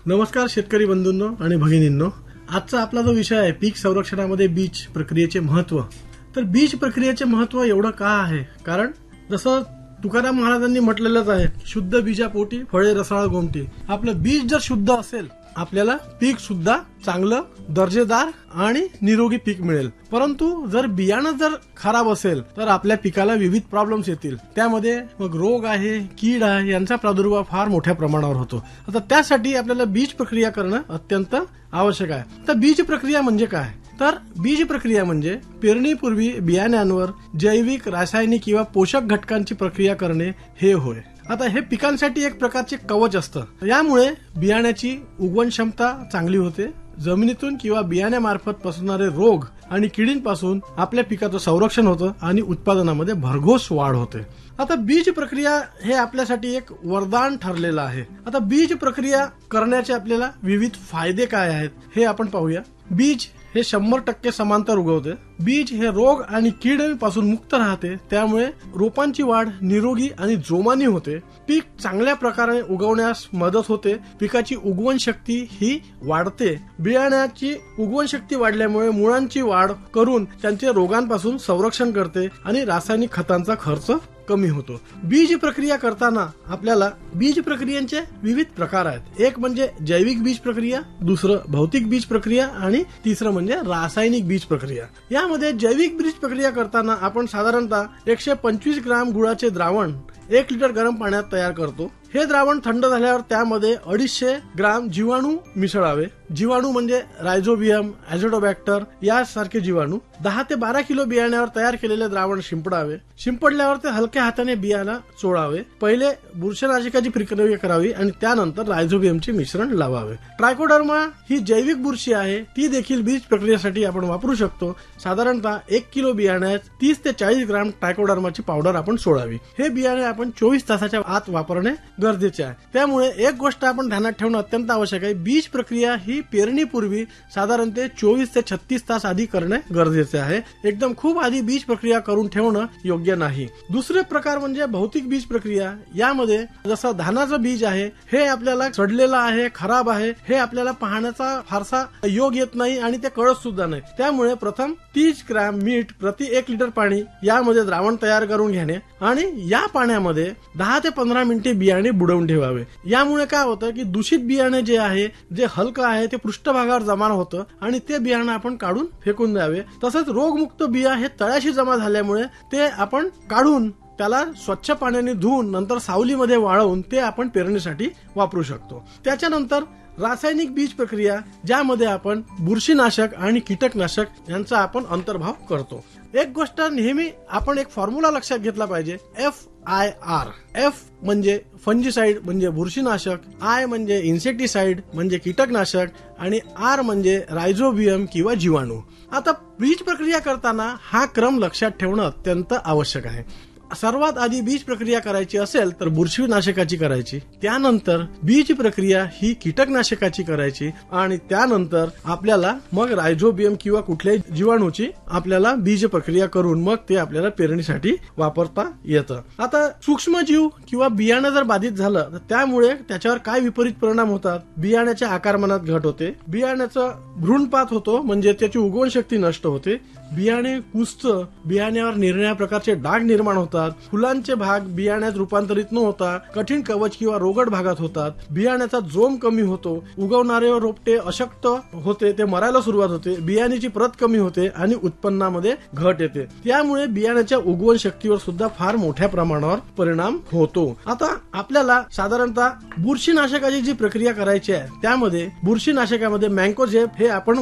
नमस्कार शेतकरी बंधूंनो आणि भगिनींनो. आजचा आपला जो विषय आहे पीक संरक्षणामध्ये बीज प्रक्रियेचे महत्व. तर बीज प्रक्रियेचे महत्व एवढं का आहे? कारण जसं तुकाराम महाराजांनी म्हटलेलंच आहे, शुद्ध बीजापोटी फळे रसाळ गोमटी. आपलं बीज जर शुद्ध असेल आपल्याला पीक सुद्धा चांगलं दर्जेदार आणि निरोगी पीक मिळेल. परंतु जर बियाणं जर खराब असेल तर आपल्या पिकाला विविध प्रॉब्लेम्स येतील. त्यामध्ये मग रोग आहे, कीड आहे, यांचा प्रादुर्भाव फार मोठ्या प्रमाणावर होतो. आता त्यासाठी आपल्याला बीज प्रक्रिया करणं अत्यंत आवश्यक आहे. तर बीज प्रक्रिया म्हणजे काय? तर बीज प्रक्रिया म्हणजे पेरणीपूर्वी बियाण्यांवर जैविक, रासायनिक किंवा पोषक घटकांची प्रक्रिया करणे हे होय. आता हे पिकांसाठी एक प्रकारचे कवच असतं. यामुळे बियाण्याची उगवण क्षमता चांगली होते. जमिनीतून किंवा बियाण्यामार्फत पसरणारे रोग आणि किडींपासून आपल्या पिकाचं संरक्षण होतं आणि उत्पादनामध्ये भरघोस वाढ होते. आता बीज प्रक्रिया हे आपल्यासाठी एक वरदान ठरलेलं आहे. आता बीज प्रक्रिया करण्याचे आपल्याला विविध फायदे काय आहेत हे आपण पाहूया. बीज हे 100% समांतर उगवते. बीज हे रोग आणि कीडपासून मुक्त राहते. त्यामुळे रोपांची वाढ निरोगी आणि जोमानी होते. पीक चांगल्या प्रकारे उगवण्यास मदत होते. पिकाची उगवण शक्ती ही वाढते. बियाण्याची उगवण शक्ती वाढल्यामुळे मुळांची वाढ करून त्यांचे रोगांपासून संरक्षण करते आणि रासायनिक खतांचा खर्च कमी होतो. बीज प्रक्रिया करताना आपल्याला बीज प्रक्रियांचे विविध प्रकार आहेत. एक म्हणजे जैविक बीज प्रक्रिया, दुसरं भौतिक बीज प्रक्रिया आणि तिसरं म्हणजे रासायनिक बीज प्रक्रिया. यामध्ये जैविक बीज प्रक्रिया करताना आपण साधारणतः 125 ग्राम गुळाचे द्रावण 1 लिटर गरम पाण्यात तयार करतो. हे द्रावण थंड झाल्यावर त्यामध्ये 250 ग्राम जीवाणू मिसळावे. जीवाणू म्हणजे रायझोबियम, अॅझोडोबॅक्टर यासारखे जीवाणू. 10 ते 12 किलो बियाण्यावर तयार केलेले द्रावण शिंपडावे. शिंपडल्यावर ते हलक्या हाताने बियाला चोळावे. पहिले बुरशीनाशकाची प्रक्रिया करावी आणि त्यानंतर रायझोबियमचे मिश्रण लावावे. ट्रायकोडर्मा ही जैविक बुरशी आहे. ती देखील बीज प्रक्रियेसाठी आपण वापरू शकतो. साधारणतः 1 किलो बियाण्यात 30 ते 40 ग्राम ट्रायकोडर्माची पावडर आपण सोडावी. हे बियाणे आपण 24 तासाच्या आत वापरणे गरजेचे आहे. त्यामुळे एक गोष्ट आपण ध्यानात ठेवणं अत्यंत आवश्यक आहे. बीज प्रक्रिया ही पेरणीपूर्वी साधारणतः 24 ते 36 तास आधी करणे गरजेचे आहे. एकदम खूप आधी बीज प्रक्रिया करून ठेवणं योग्य नाही. दुसरे प्रकार म्हणजे भौतिक बीज प्रक्रिया. यामध्ये जसं धानाचं बीज आहे हे आपल्याला सडलेलं आहे, खराब आहे हे आपल्याला पाहण्याचा फारसा योग येत नाही आणि ते कळत सुद्धा नाही. त्यामुळे प्रथम 30 ग्रॅम मीठ प्रति 1 लिटर पाणी यामध्ये द्रावण तयार करून घेणे आणि या पाण्यामध्ये 10 ते 15 मिनिटे बियाणे बुडवून ठेवावे. यामुळे काय होतं की दूषित बियाणे जे आहे, जे हलकं आहे ते पृष्ठभागावर जमा होतं आणि ते बियाणं आपण काढून फेकून द्यावे. तसंच रोगमुक्त बिया हे तळ्याशी जमा झाल्यामुळे ते आपण काढून त्याला स्वच्छ पाण्याने धुवून नंतर सावलीमध्ये वाळवून ते आपण पेरणीसाठी वापरू शकतो. त्याच्यानंतर रासायनिक बीज प्रक्रिया, ज्यामध्ये आपण बुरशीनाशक आणि कीटकनाशक यांचा आपण अंतर्भाव करतो. एक गोष्ट नेहमी आपण एक फॉर्म्युला लक्षात घेतला पाहिजे. FIR. F म्हणजे फंजीसाइड म्हणजे बुरशीनाशक, I म्हणजे इन्सेक्टिसाइड म्हणजे कीटकनाशक आणि R म्हणजे रायझोबियम किंवा जीवाणू. आता बीज प्रक्रिया करताना हा क्रम लक्षात ठेवणं अत्यंत आवश्यक आहे. सर्वात आधी बीज प्रक्रिया करायची असेल तर बुरशीनाशकाची करायची. त्यानंतर बीज प्रक्रिया ही कीटकनाशकाची करायची आणि त्यानंतर आपल्याला मग रायझोबियम किंवा कुठल्याही जीवाणूची आपल्याला बीज प्रक्रिया करून मग ते आपल्याला पेरणीसाठी वापरता येतं. आता सूक्ष्मजीव किंवा बियाणं जर बाधित झालं तर त्यामुळे त्याच्यावर काय विपरीत परिणाम होतात? बियाण्याच्या आकारमानात घट होते, बियाण्याचा भ्रूणपात होतो म्हणजे त्याची उगवण शक्ती नष्ट होते, बियाणे कुजतं, बियाण्यावर निरनिराळ्या प्रकारचे डाग निर्माण होतात, फुलांचे भाग बियाण्यात रूपांतरित न होता कठीण कवच किंवा रोगट भागात होतात, बियाण्याचा जोम कमी होतो, उगवणारे रोपटे अशक्त होते, ते मरायला सुरुवात होते, बियाण्याची प्रत कमी होते आणि उत्पन्नामध्ये घट येते. त्यामुळे बियाण्याच्या उगवण शक्तीवर सुद्धा फार मोठ्या प्रमाणावर परिणाम होतो. आता आपल्याला साधारणतः बुरशीनाशकाची जी प्रक्रिया करायची आहे त्यामध्ये बुरशीनाशकामध्ये मँकोझेब हे आपण